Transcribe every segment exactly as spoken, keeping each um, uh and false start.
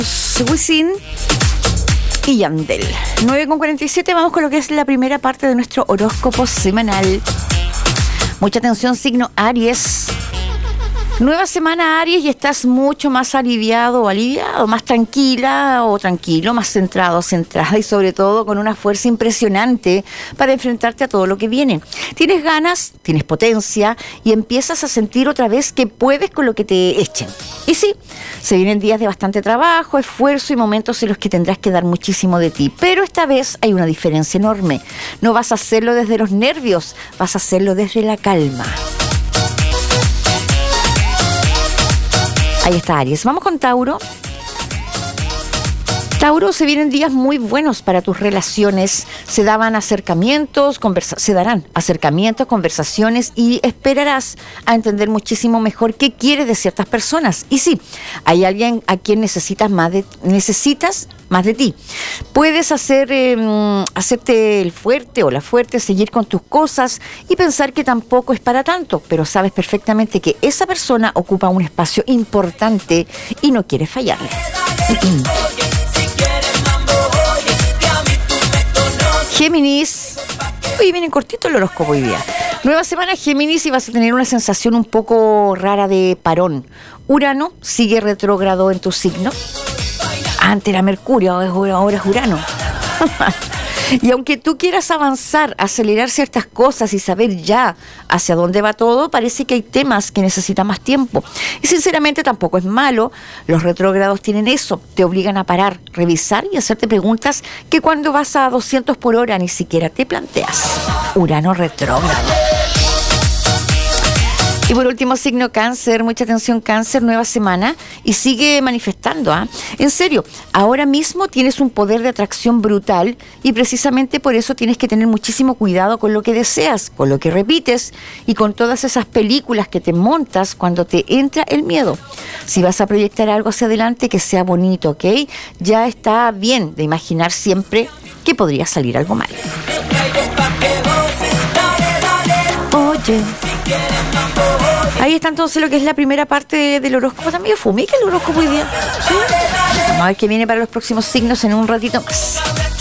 Wisin y Yandel. nueve con cuarenta y siete, vamos con lo que es la primera parte de nuestro horóscopo semanal. Mucha atención, signo Aries. Nueva semana, Aries, y estás mucho más aliviado o aliviado, más tranquila o tranquilo, más centrado, centrada y sobre todo con una fuerza impresionante para enfrentarte a todo lo que viene. Tienes ganas, tienes potencia y empiezas a sentir otra vez que puedes con lo que te echen. Y sí, se vienen días de bastante trabajo, esfuerzo y momentos en los que tendrás que dar muchísimo de ti. Pero esta vez hay una diferencia enorme. No vas a hacerlo desde los nervios, vas a hacerlo desde la calma. Ahí está Aries. Vamos con Tauro. Tauro, se vienen días muy buenos para tus relaciones. Se daban acercamientos, conversa- se darán acercamientos, conversaciones y esperarás a entender muchísimo mejor qué quieres de ciertas personas. Y sí, hay alguien a quien necesitas más de, necesitas más de ti. Puedes hacer, eh, hacerte el fuerte o la fuerte, seguir con tus cosas y pensar que tampoco es para tanto, pero sabes perfectamente que esa persona ocupa un espacio importante y no quieres fallarle. Géminis, hoy viene cortito el horóscopo hoy día. Nueva semana, Géminis, y vas a tener una sensación un poco rara de parón. Urano sigue retrógrado en tu signo. Antes era Mercurio, ahora es Urano. Y aunque tú quieras avanzar, acelerar ciertas cosas y saber ya hacia dónde va todo, parece que hay temas que necesitan más tiempo. Y sinceramente tampoco es malo. Los retrógrados tienen eso, te obligan a parar, revisar y hacerte preguntas que cuando vas a doscientos por hora ni siquiera te planteas. Urano retrógrado. Y por último, signo Cáncer, mucha atención Cáncer, nueva semana y sigue manifestando. ¿eh? En serio, ahora mismo tienes un poder de atracción brutal y precisamente por eso tienes que tener muchísimo cuidado con lo que deseas, con lo que repites y con todas esas películas que te montas cuando te entra el miedo. Si vas a proyectar algo hacia adelante, que sea bonito, ¿ok? Ya está bien de imaginar siempre que podría salir algo mal. Oye... Ahí está entonces lo que es la primera parte del horóscopo. También fumica el horóscopo hoy día. ¿Sí? Vamos a ver qué viene para los próximos signos en un ratito más.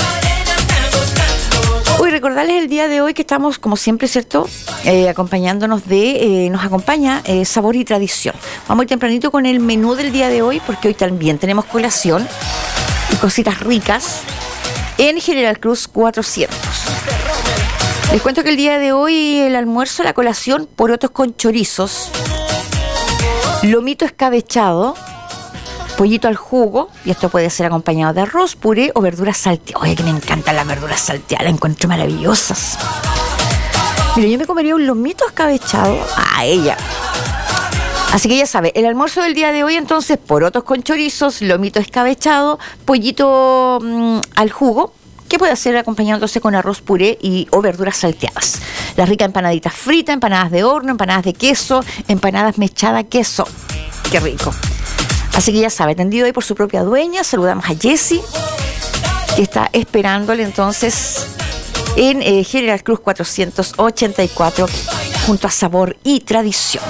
Uy, recordarles el día de hoy que estamos, como siempre, ¿cierto? Eh, acompañándonos de, eh, nos acompaña eh, Sabor y Tradición. Vamos a ir tempranito con el menú del día de hoy, porque hoy también tenemos colación y cositas ricas en General Cruz cuatrocientos. Les cuento que el día de hoy el almuerzo, la colación, porotos con chorizos, lomito escabechado, pollito al jugo, y esto puede ser acompañado de arroz, puré o verduras salteadas. Oye, que me encantan las verduras salteadas, las encuentro maravillosas. Mira, yo me comería un lomito escabechado a ella. Así que ya sabe, el almuerzo del día de hoy entonces, porotos con chorizos, lomito escabechado, pollito mmm, al jugo, que puede hacer acompañándose con arroz, puré y o verduras salteadas. La rica empanadita frita, empanadas de horno, empanadas de queso, empanadas mechada queso. ¡Qué rico! Así que ya sabe, atendido ahí por su propia dueña. Saludamos a Jessie, que está esperándole entonces en eh, General Cruz cuatrocientos ochenta y cuatro, junto a Sabor y Tradición.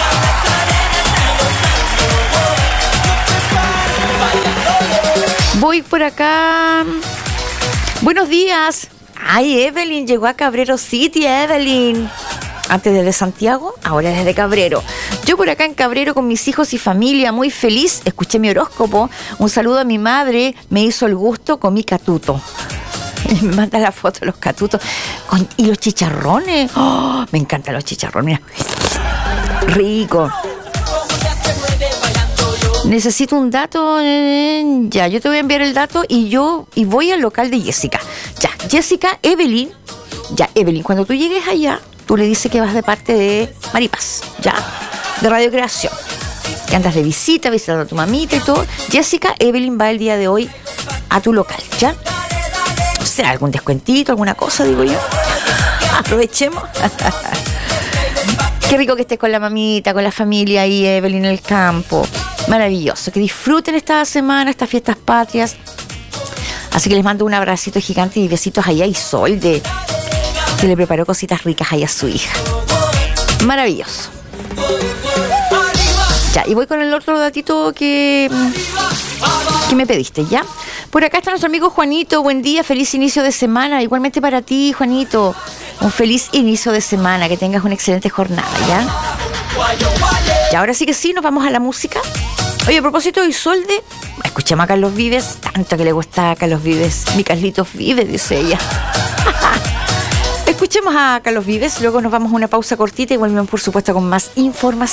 Voy por acá... Buenos días. Ay, Evelyn llegó a Cabrero City, Evelyn. Antes desde Santiago, ahora desde Cabrero. Yo por acá en Cabrero con mis hijos y familia, muy feliz. Escuché mi horóscopo. Un saludo a mi madre. Me hizo el gusto, comí catuto. Y me manda la foto de los catutos. Con, y los chicharrones. Oh, me encantan los chicharrones. Mira. Rico. Necesito un dato, eh, ya, yo te voy a enviar el dato y yo y voy al local de Jessica. Ya, Jessica, Evelyn, ya, Evelyn, cuando tú llegues allá, tú le dices que vas de parte de Maripaz, ya, de Radio Creación, que andas de visita, visitando a tu mamita y todo. Jessica, Evelyn va el día de hoy a tu local, ¿ya? ¿Será algún descuentito, alguna cosa, digo yo? Aprovechemos. Qué rico que estés con la mamita, con la familia ahí, Evelyn, en el campo. Maravilloso, que disfruten esta semana, estas fiestas patrias. Así que les mando un abracito gigante y besitos allá a Isolde, que le preparó cositas ricas ahí a su hija. Maravilloso. Ya, y voy con el otro datito que ¿Qué me pediste ya? Por acá está nuestro amigo Juanito. Buen día, feliz inicio de semana. Igualmente para ti, Juanito. Un feliz inicio de semana. Que tengas una excelente jornada, ¿ya? Y ahora sí que sí, nos vamos a la música. Oye, a propósito de Isolde, escuchemos a Carlos Vives. Tanto que le gusta a Carlos Vives. Mi Carlitos Vives, dice ella. Escuchemos a Carlos Vives. Luego nos vamos a una pausa cortita y volvemos, por supuesto, con más información.